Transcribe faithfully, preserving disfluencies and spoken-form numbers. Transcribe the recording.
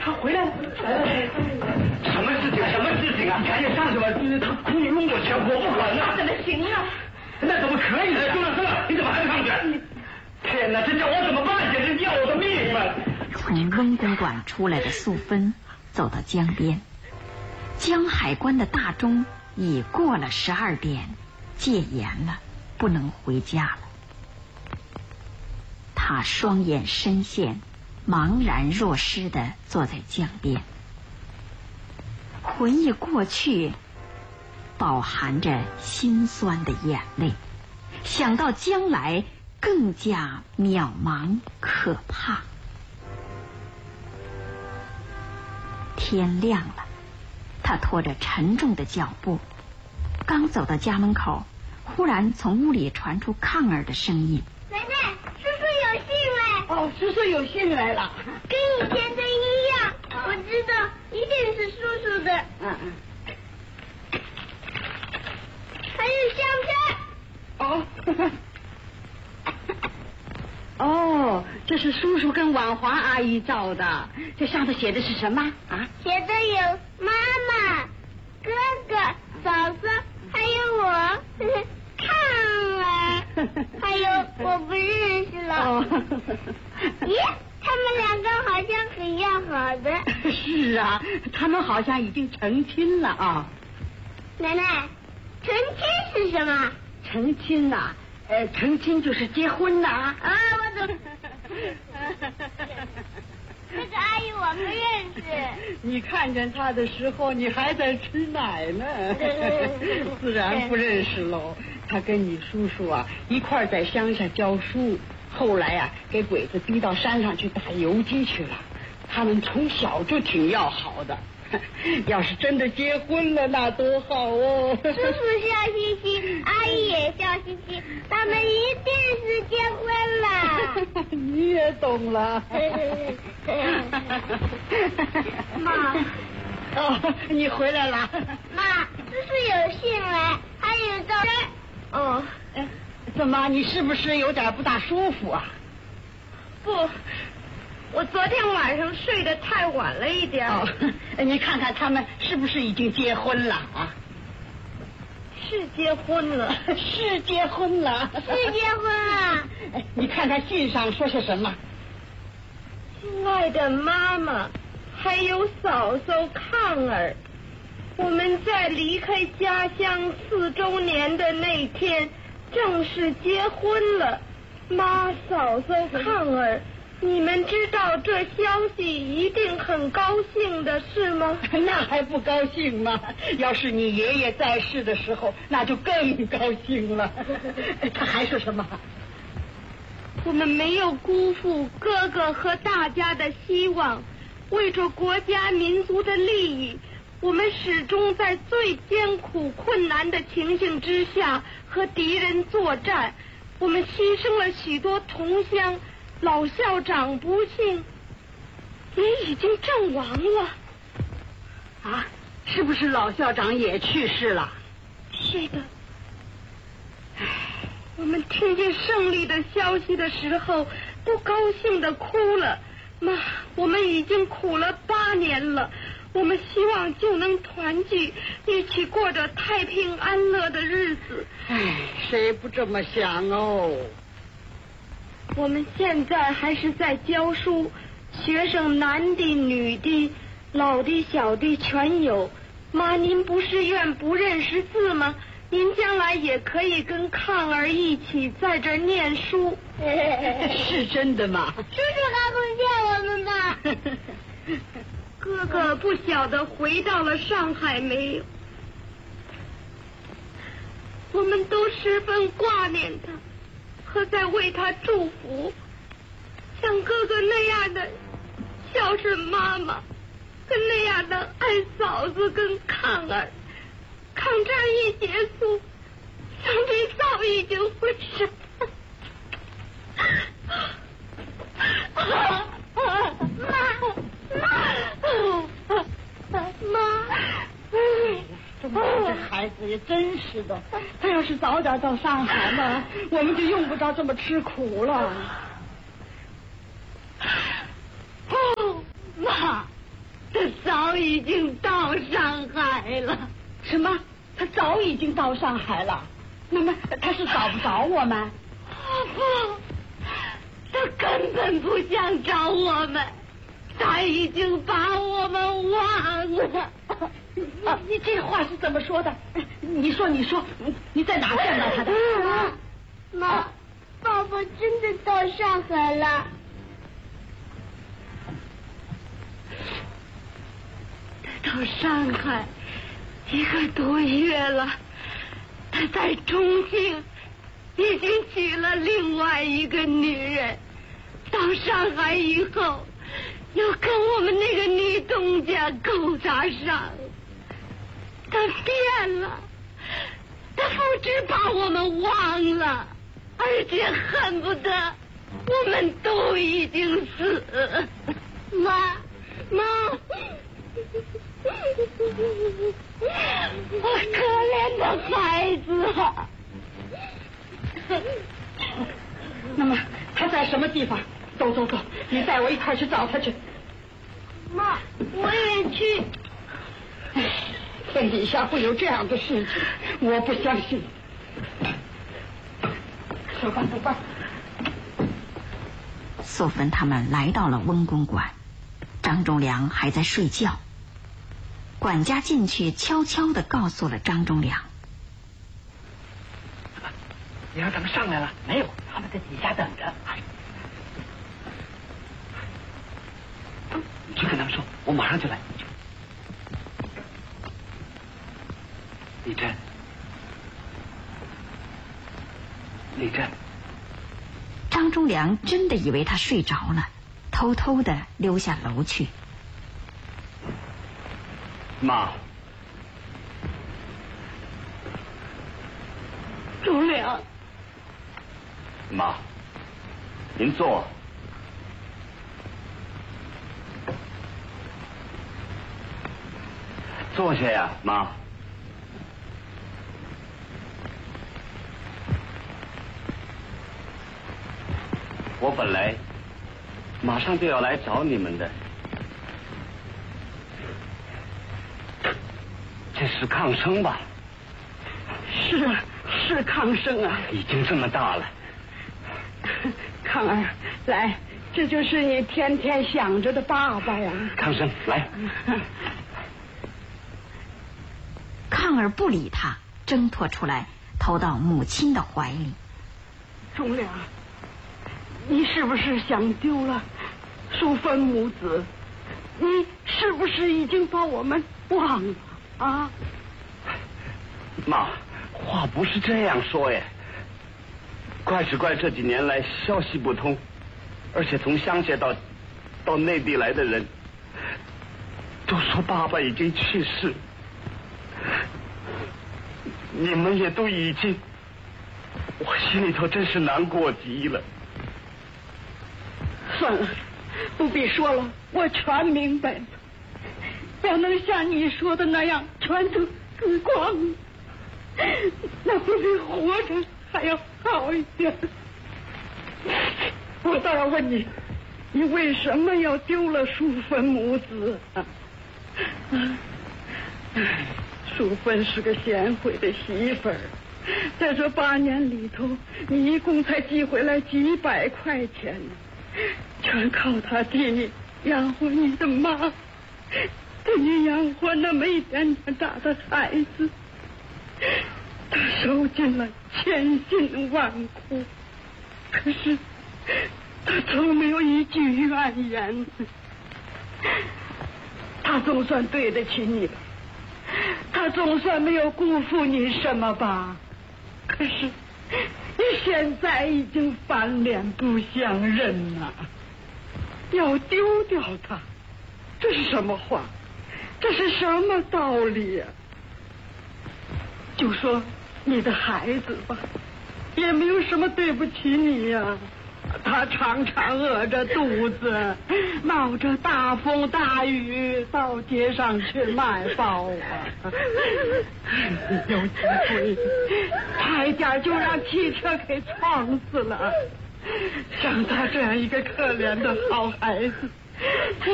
他回来了。什么事情？什么事情啊？赶紧上去吧！他哭你用我钱，我不管啊！ 怎么行啊？ 那怎么可以呢？算了算了，你怎么还不上去？天哪，这叫我怎么办？简直要我的命了！ 从温公馆出来的素芬走到江边，江海关的大钟已过了十二点，戒严了，不能回家了。他双眼深陷，茫然若失地坐在江边，回忆过去，饱含着心酸的眼泪，想到将来更加渺茫可怕。天亮了，他拖着沉重的脚步，刚走到家门口，忽然从屋里传出抗儿的声音：“ 奶奶，叔叔有信来。”“ 哦，叔叔有信来了， 跟以前的一样。我知道，一定是叔叔的。”“ 嗯嗯。”“ 还有相片。”“ 哦，哦，这是叔叔跟婉华阿姨照的。这上头写的是什么啊？”“ 写的有妈妈、哥哥、嫂嫂，还有我。”“抗儿，还有我不认识了。”“ 哦， 咦，他们两个好像很要好的。”“ 是啊，他们好像已经成亲了啊。”“ 奶奶，成亲是什么？”“ 成亲呐、啊，呃，成亲就是结婚呐。”“啊， 我懂。”“这个阿姨我不认识。”“ 你看见她的时候，你还在吃奶呢，自然不认识喽。她跟你叔叔啊一块儿在乡下教书，后来呀、啊、给鬼子逼到山上去打游击去了。他们从小就挺要好的，要是真的结婚了，那多好哦！”“ 叔叔笑嘻嘻，阿姨也笑嘻嘻，他们一定是结婚了。”“ 你也懂了。”“ 妈。”“ 哦，你回来了。”“ 妈，叔叔有信来，还有照片。”“ 哦，哎，怎么你是不是有点不大舒服啊？”“ 不，我昨天晚上睡得太晚了一点。”“ 哦，你看看他们是不是已经结婚了啊？”“ 是结婚了， 是结婚了， 是结婚了。”“ 哎，你看看信上说些什么？”“ 亲爱的妈妈，还有嫂嫂抗儿，我们在离开家乡四周年的那天正式结婚了。妈、嫂嫂、抗儿，你们知道这消息一定很高兴的是吗？”“ 那还不高兴吗？要是你爷爷在世的时候，那就更高兴了。”“他还说什么？”“ 我们没有辜负哥哥和大家的希望，为着国家民族的利益，我们始终在最艰苦困难的情形之下和敌人作战。我们牺牲了许多同乡，老校长不幸也已经阵亡了。”“ 啊，是不是老校长也去世了？”“ 是的。我们听见胜利的消息的时候，不高兴的哭了。妈，我们已经苦了八年了，我们希望就能团聚，一起过着太平安乐的日子。”“ 唉，谁不这么想哦？”“ 我们现在还是在教书，学生男的女的，老的小的全有。妈，您不是愿不认识字吗？您将来也可以跟抗儿一起在这儿念书。”“ 是真的吗？”“ 叔叔还不见我们吧？”“ 哥哥不晓得回到了上海没有，我们都十分挂念他，和在为他祝福。像哥哥那样的孝顺妈妈，跟那样的爱嫂子跟抗儿。抗战一结束，想必早已经会是。”“ 妈，妈，妈， 这么这孩子也真是的，他要是早点到上海嘛，我们就用不着这么吃苦了。”“ 哦，妈， 已经到上海了。 什么？他早已经到上海了？那么他是找不着我们？ 不，他根本不想找我们，他已经把我们忘了。 啊，你这话是怎么说的？你说，你说，你在哪见到他的？ 妈，爸爸真的到上海了。 他到上海一个多月了，他在重庆已经娶了另外一个女人。到上海以后，又跟我们那个女东家勾搭上。他变了，他不止把我们忘了，而且恨不得我们都已经死。 妈，妈， 我可怜的孩子啊！ 那么他在什么地方？走走走，你带我一块去找他去。 妈，我也去。 天底下会有这样的事情，我不相信。走吧，走吧。 素芬他们来到了温公馆，张忠良还在睡觉。管家进去悄悄地告诉了张忠良：“ 你让他们上来了没有？他们在底下等着。你去跟他们说，我马上就来。”李珍，李珍。 张忠良真的以为他睡着了，偷偷地溜下楼去。 妈， 忠良， 妈，您坐。坐下呀，妈。我本来马上就要来找你们的，这是抗生吧？ 是啊，是抗生啊。 已经这么大了。 抗儿，来，这就是你天天想着的爸爸呀。 抗生，来。 抗儿不理他，挣脱出来，投到母亲的怀里。 忠良，你是不是想丢了淑芬母子？你是不是已经把我们忘了啊？ 妈，话不是这样说呀。怪只怪这几年来消息不通，而且从乡下到到内地来的人都说爸爸已经去世，你们也都已经，我心里头真是难过极了。 算了，不必说了，我全明白了。要能像你说的那样全都死光，那不比活着还要好一点。我倒要问你，你为什么要丢了淑芬母子啊？淑芬是个贤惠的媳妇儿，在这八年里头，你一共才寄回来几百块钱呢，全靠她替你养活你的妈，替你养活那么一点点大的孩子。她受尽了千辛万苦，可是她从没有一句怨言。她总算对得起你吧，她总算没有辜负你什么吧。可是你现在已经翻脸不相认了，要丢掉她，这是什么话？这是什么道理呀？就说你的孩子吧，也没有什么对不起你呀。他常常饿着肚子，冒着大风大雨到街上去卖报啊。有机会差一点就让汽车给撞死了。像他这样一个可怜的好孩子，你